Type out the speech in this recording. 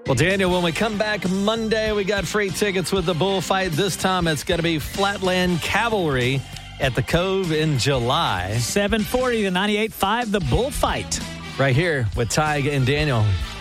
Well, Daniel, when we come back Monday, we got free tickets with the bullfight. This time it's going to be Flatland Cavalry at the Cove in July. 740 to 98.5, the bullfight. Right here with Tig and Daniel.